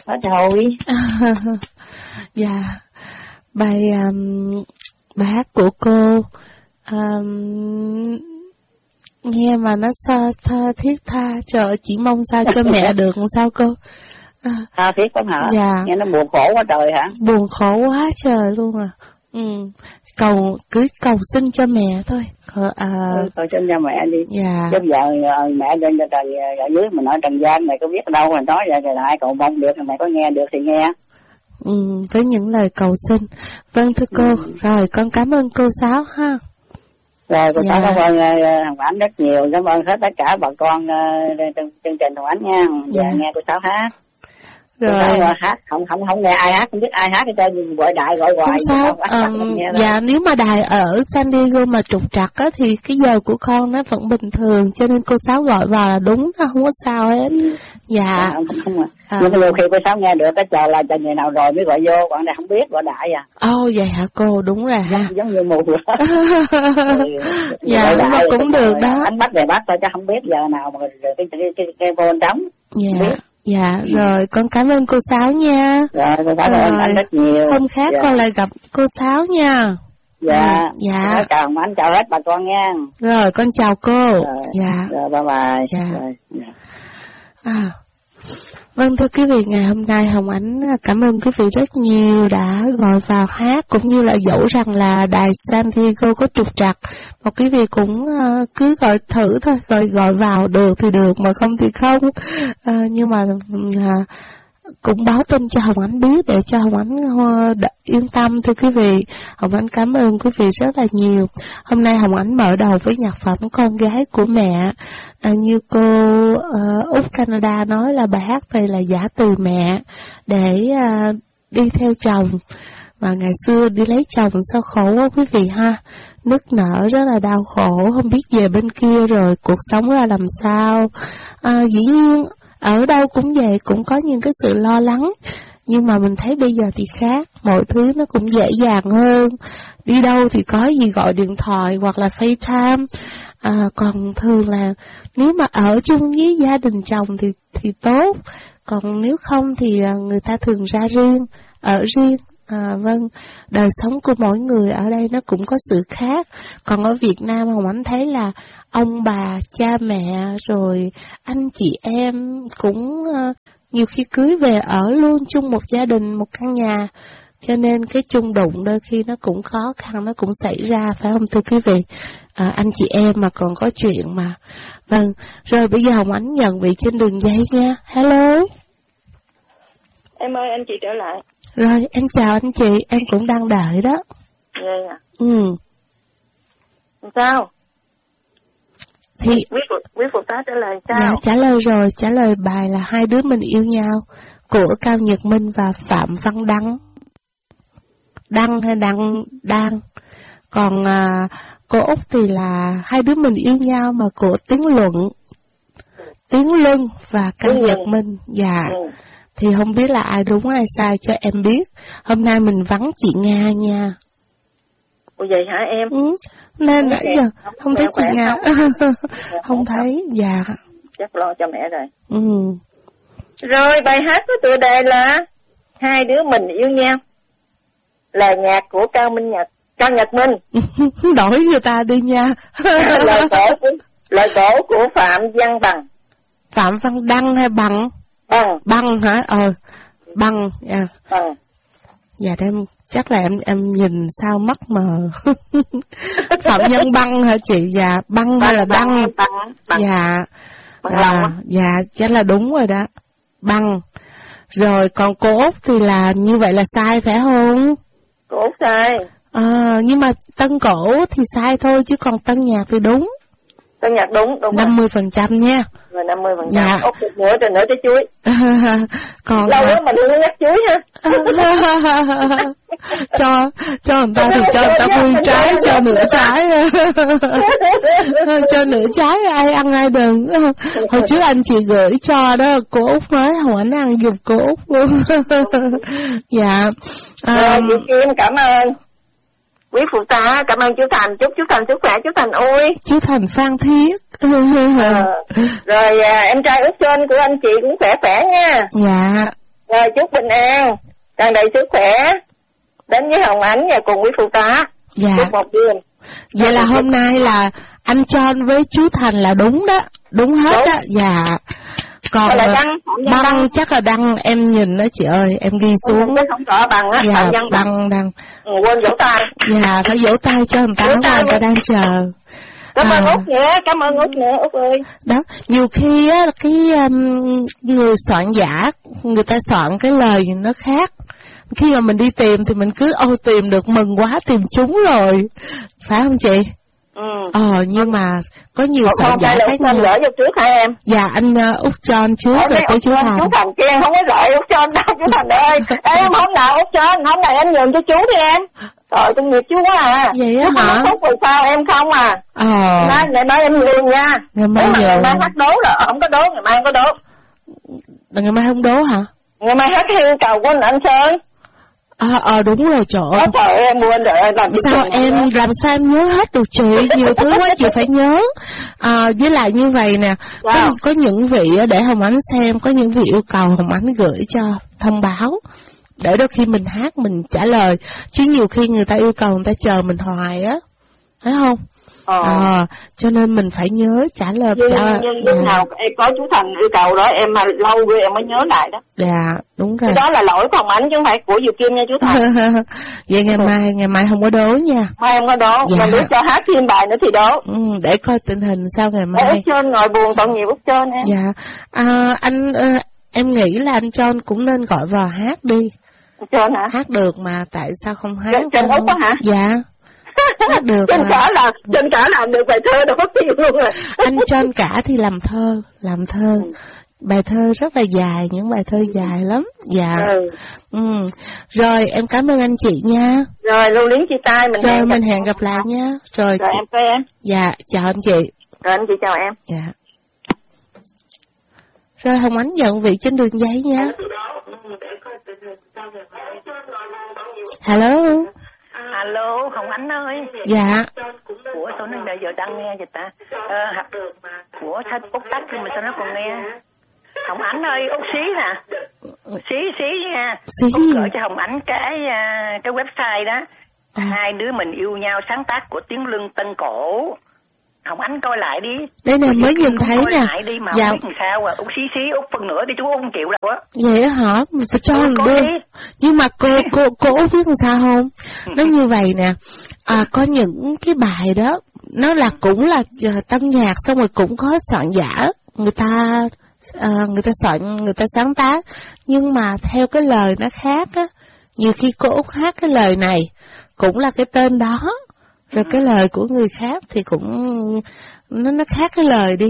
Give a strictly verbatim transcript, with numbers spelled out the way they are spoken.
Hết rồi. Dạ. Bài um, bài hát của cô um, nghe mà nó xa tha thiết tha, trời chỉ mong sao cho mẹ được làm sao cô. À, à thiết lắm hả? Dạ. Nghe nó buồn khổ quá trời hả? Buồn khổ quá trời luôn à. Ừ. Cầu cứ cầu xin cho mẹ thôi. Cầu, à... ừ, cầu xin cho mẹ đi. Dạ. Chứ giờ mẹ lên cho trần ở dưới mình nói trần gian mày có biết ở đâu mà nói vậy rồi ai cầu mong được mày có nghe được thì nghe. Ừ, với những lời cầu xin. Vâng thưa cô, ừ. Rồi con cảm ơn cô Sáu ha. Rồi cô Dạ. Sáu cảm ơn Hồng Ánh rất nhiều, cảm ơn hết tất cả bà con uh, trong chương trình Hồng Ánh nha. Dạ. Dạ nghe cô Sáu hát. Rồi. Cô Sáu hát không không không nghe ai hát, không biết ai hát cho gọi đại gọi hoài. Sao? Um, dạ nếu mà đài ở San Diego mà trục trặc á thì cái giờ của con nó vẫn bình thường, cho nên cô Sáu gọi vào là đúng, nó không có sao hết. Ừ. Dạ. À, không không mà. À. Nhưng mà nhiều khi cô Sáu nghe được cái chờ là chờ người nào rồi mới gọi vô, còn này không biết gọi đại à. Ồ oh, vậy hả cô, đúng rồi ha. Giống, giống như mù rồi. Dạ mà cũng được đó. Anh bắt về bắt thôi chứ không biết giờ nào mà cái cái cái cái phone trống. Dạ. Dạ, ừ. Rồi con cảm ơn cô Sáu nha. Rồi, con cảm ơn anh rất nhiều. Hôm khác dạ. Con lại gặp cô Sáu nha. Dạ. Ừ. Dạ. Chào anh, chào hết bà con nha. Rồi, con chào cô. Rồi, dạ. Rồi, bye bye. Dạ. Rồi, dạ. À. Vâng thưa quý vị, ngày hôm nay Hồng Ánh cảm ơn quý vị rất nhiều đã gọi vào hát, cũng như là dẫu rằng là đài San Diego có trục trặc mà quý vị cũng uh, cứ gọi thử thôi, gọi gọi vào được thì được mà không thì không. Uh, nhưng mà uh, cũng báo tin cho Hồng Ánh biết để cho Hồng Ánh uh, yên tâm thưa quý vị. Hồng Ánh cảm ơn quý vị rất là nhiều. Hôm nay Hồng Ánh mở đầu với nhạc phẩm Con Gái Của Mẹ. À, như cô uh, Úc Canada nói là bài hát này là giả từ mẹ để uh, đi theo chồng, mà ngày xưa đi lấy chồng sao khổ quá quý vị ha, nức nở rất là đau khổ, không biết về bên kia rồi cuộc sống ra làm sao. À, dĩ nhiên ở đâu cũng vậy, cũng có những cái sự lo lắng, nhưng mà mình thấy bây giờ thì khác, mọi thứ nó cũng dễ dàng hơn, đi đâu thì có gì gọi điện thoại hoặc là FaceTime. À, còn thường là nếu mà ở chung với gia đình chồng thì thì tốt, còn nếu không thì người ta thường ra riêng, ở riêng. À, vâng, đời sống của mỗi người ở đây nó cũng có sự khác. Còn ở Việt Nam Hồng Ánh thấy là ông bà, cha mẹ rồi anh chị em cũng uh, nhiều khi cưới về ở luôn chung một gia đình, một căn nhà, cho nên cái chung đụng đôi khi nó cũng khó khăn, nó cũng xảy ra, phải không thưa quý vị? À, anh chị em mà còn có chuyện mà. Vâng, rồi bây giờ Hồng Ánh nhận vị trên đường dây nha. Hello. Em ơi, anh chị trở lại. Rồi, em chào anh chị, em cũng đang đợi đó. Vậy à? Ừ. Sao? Thì quý phụ, quý phụ tá trả lời sao? Dạ, trả lời rồi, trả lời bài là Hai Đứa Mình Yêu Nhau của Cao Nhật Minh và Phạm Văn Đăng. Đăng hay Đăng? Đăng. Còn à, cô Úc thì là Hai Đứa Mình Yêu Nhau mà của Tiến Luận, Tiến Luân và Cao Nhật Minh. Dạ. Ừ. Thì không biết là ai đúng ai sai cho em biết. Hôm nay mình vắng chị Nga nha. Ủa vậy hả em? Ừ. Nên nãy giờ không, không thấy chị Nga. Không, không thấy. Dạ. Chắc lo cho mẹ rồi. Ừ. Rồi bài hát có tựa đề là Hai Đứa Mình Yêu Nhau. Lời nhạc của Cao Minh Nhật, Cao Nhật Minh. Đổi người ta đi nha. lời cổ của, lời cổ của Phạm Văn Bằng. Phạm Văn Đăng hay Bằng? Bằng. Bằng hả? Ờ. Bằng. Yeah. Bằng. Dạ em chắc là em em nhìn sao mắt mờ. Phạm Nhân Băng hả chị? Dạ, Băng, băng hay là Đăng? Băng, băng. Dạ. Băng à, dạ, chắc là đúng rồi đó. Băng. Rồi còn cô Út thì là như vậy là sai phải không? Cô Út sai. À, nhưng mà tân cổ thì sai thôi chứ còn tân nhạc thì đúng. Tân nhạc đúng, đúng năm mươi phần trăm nha. Rồi năm mươi phần trăm. Dạ. Út nữa rồi nữa trái chuối. Còn lâu lắm mà đừng có nhắc chuối ha. cho cho người ta thì cho người ta nguyên trái, cho nửa trái. Cho nửa trái ai ăn ai đừng. Hồi trước anh chị gửi cho đó, cô Út nói Hồng Ánh ăn giùm cô Út luôn. Dạ. Rồi chị Kim cảm ơn. Quý phụ tá, cảm ơn chú Thành, chúc chú Thành sức khỏe, chú Thành ơi. Chú Thành Phan Thiết. à, rồi à, em trai út trên của anh chị cũng khỏe khỏe nha. Dạ. Rồi chúc bình an, tràn đầy sức khỏe đến với Hồng Ánh và cùng với phụ tá. Dạ. Chúc một đêm. Vậy là hôm nay là anh John với chú Thành là đúng đó, đúng hết Đúng. đó. Dạ. Còn Là đăng, băng đăng. chắc là đăng, em nhìn đó chị ơi, em ghi xuống. Không, không rõ bằng á. Dạ, đăng, đăng, đăng. Ừ, quên vỗ tay. Dạ, phải vỗ tay cho người ta, Vỗ người tay ta đang chờ. Cảm ơn À. Út nữa, cảm ơn Út nữa, Út ơi. Đó, nhiều khi á, cái um, người soạn giả, người ta soạn cái lời nó khác. Khi mà mình đi tìm thì mình cứ ô tìm được mừng quá, tìm chúng rồi. Phải không chị? Ừ. Ờ, nhưng mà có nhiều Không, soạn không, giả hay là khác Út John nhau. gửi cho trước hai em. Dạ, anh uh, Út John trước Ở rồi tới chú Thành. Chú Thành kia em không có gọi Út John đâu, chú Thành ơi. Em hôm nào Út John, hôm nay em nhường cho chú đi em. Trời, tôi nghiệp chú quá à. Vậy á Chú hả? không có phúc sao em không à. Ờ. Nói, ngày mai em nhường nha. Ngày mai Nếu mà ngày nhường. mai hát đố là không có đố, ngày mai không có đố. Là ngày mai không đố hả? Ngày mai hát cái yêu cầu của anh Sơn. Ờ, ờ đúng rồi trời ơi. Ôi trời ơi, em quên rồi, làm gì Sao quên em, nữa. làm sao em nhớ hết được chị, nhiều thứ quá chị phải nhớ. À, với lại như vậy nè, có, Wow. có những vị á, để Hồng Ánh xem, có những vị yêu cầu Hồng Ánh gửi cho thông báo, để đôi khi mình hát mình trả lời, chứ nhiều khi người ta yêu cầu người ta chờ mình hoài á, thấy không? Ờ. À, cho nên mình phải nhớ trả lời. Nhưng, trả, nhưng lúc dạ, nào em có chú Thành yêu cầu đó, em mà lâu rồi em mới nhớ lại đó. dạ đúng rồi. Cái đó là lỗi của Hồng Ánh chứ không phải của Diệu Kim nha chú Thành. Vậy ngày mai ngày mai không có đố nha. Mai em có đố, Dạ. mà nếu cho hát thêm bài nữa thì đố. Ừ, để coi tình hình sau ngày Để mai. Út Trên ngồi buồn còn nhiều Út Trên em. Dạ, à, anh ờ, em nghĩ là anh John cũng nên gọi vào hát đi. Út Trên hả? Hát được mà tại sao không hát? Trên, trên Út á hả? Dạ. Hát được Trên mà. cả làm, trên cả làm được bài thơ đâu có tiêu luôn rồi. Anh John cả thì làm thơ, làm thơ. Bài thơ rất là dài, những bài thơ dài lắm. Dạ. Ừ. Ừ. Rồi em cảm ơn anh chị nha. Rồi lưu luyến chia tay mình. Rồi mình hẹn gặp lại nha. Rồi. Rồi em với em. Dạ, chào anh chị. Rồi anh chị chào em. Dạ. Rồi Hồng Ánh nhận vị trên đường giấy nha. Hello. Alo, Hồng Ánh ơi. Dạ. Ủa sao nó bây giờ đang nghe vậy ta? Ờ, ủa sao Út tắt nhưng mà sao nó còn nghe? Hồng Ánh ơi, Út xí nè. Xí xí nha. Xí. Út gửi cho Hồng Ánh cái cái website đó. À. Hai đứa mình yêu nhau sáng tác của Tiến Lương Tân Cổ. Hồng Ánh coi lại đi. Đây nè, mới nhìn thấy coi nè. lại đi mà Dạ. không biết làm sao à. Út xí xí, Út phần nữa đi chú Út không chịu đâu á. Vậy á hả? Mình phải cho Ừ, anh có đưa. đi. Nhưng mà cô cô cô Út biết làm sao không? Nó như vậy nè. À, có những cái bài đó nó là cũng là uh, tân nhạc, xong rồi cũng có soạn giả, người ta uh, người ta soạn, người ta sáng tác, nhưng mà theo cái lời nó khác á. Nhiều khi cô Út hát cái lời này cũng là cái tên đó, rồi cái lời của người khác thì cũng nó nó khác cái lời đi.